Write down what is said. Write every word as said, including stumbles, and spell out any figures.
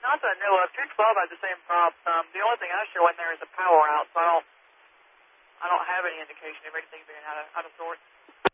Not that I know of. two twelve has the same problem. Um, the only thing I show in there is a power out, so I don't, I don't have any indication of anything being out of, out of sorts.